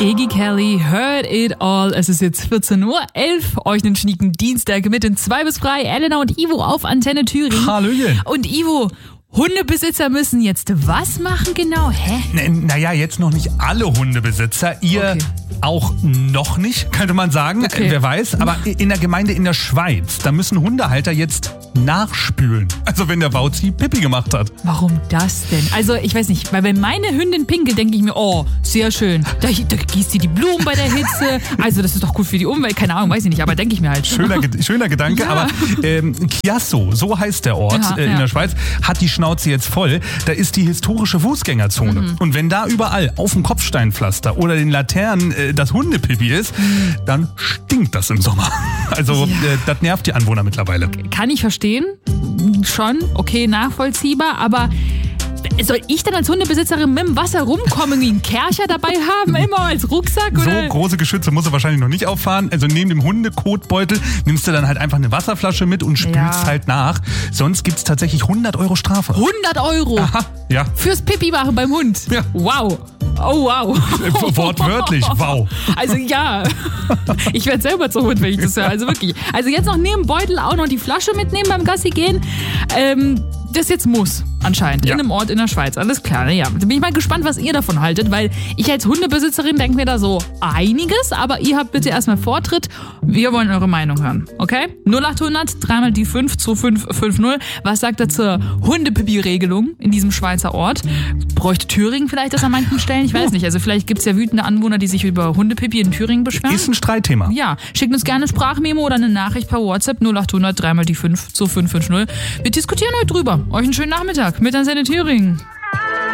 Iggy Kelly, Heard It All. Es ist jetzt 14:11 Uhr. Euch einen schnieken Dienstag mit den 2 bis frei. Elena und Ivo auf Antenne Thüringen. Hallöchen. Und Ivo, Hundebesitzer müssen jetzt was machen genau? Hä? Naja, jetzt noch nicht alle Hundebesitzer. Ihr auch noch nicht, könnte man sagen. Okay. Wer weiß. Aber in der Gemeinde in der Schweiz, da müssen Hundehalter jetzt nachspülen. Also wenn der Bauzi Pipi gemacht hat. Warum das denn? Also ich weiß nicht, weil wenn meine Hündin pinkelt, denke ich mir, oh, sehr schön. Da gießt sie die Blumen bei der Hitze. Also das ist doch gut für die Umwelt. Keine Ahnung, weiß ich nicht, aber denke ich mir halt. Schöner Gedanke, Ja. aber Chiasso, so heißt der Ort in der Schweiz, hat die Schnauze jetzt voll. Da ist die historische Fußgängerzone. Und wenn da überall auf dem Kopfsteinpflaster oder den Laternen das Hundepipi ist, dann stinkt das im Sommer. Also das nervt die Anwohner mittlerweile. Kann ich verstehen. Schon, okay, nachvollziehbar, aber soll ich dann als Hundebesitzerin mit dem Wasser rumkommen, einen Kercher dabei haben, immer als Rucksack? Oder? So große Geschütze musst du wahrscheinlich noch nicht auffahren. Also neben dem Hundekotbeutel nimmst du dann halt einfach eine Wasserflasche mit und spülst halt nach. Sonst gibt's tatsächlich 100 € Strafe. 100 €? Aha, ja. Fürs Pipi machen beim Hund? Ja. Wow. Oh, wow. Wortwörtlich, wow. Also ja, ich werde selber zum Hund, wenn ich das höre. Also wirklich. Also jetzt noch neben dem Beutel auch noch die Flasche mitnehmen beim Gassi gehen. Das jetzt muss anscheinend in einem Ort in der Schweiz. Alles klar, naja. Da bin ich mal gespannt, was ihr davon haltet, weil ich als Hundebesitzerin denke mir da so einiges, aber ihr habt bitte erstmal Vortritt. Wir wollen eure Meinung hören, okay? 0800 3 die 5 2550. Was sagt ihr zur Hundepipi-Regelung in diesem Schweizer Ort? Bräuchte Thüringen vielleicht das an manchen Stellen? Ich weiß nicht. Also vielleicht gibt es ja wütende Anwohner, die sich über Hundepipi in Thüringen beschweren. Ist ein Streitthema. Ja, schickt uns gerne eine Sprachmemo oder eine Nachricht per WhatsApp 0800 3 die 5 2550. Wir diskutieren heute drüber. Euch einen schönen Nachmittag mit Antenne Thüringen.